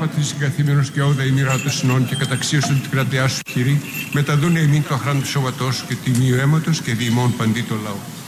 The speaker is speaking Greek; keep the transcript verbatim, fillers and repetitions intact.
παθήσει καθήμενος και όδα η μοίρα του συνών και καταξίωσον την κρατεά σου χειρή, μεταδούνε εμήν το αχράντου σώματός και τιμίου αίματος και διημών παντί το λαό.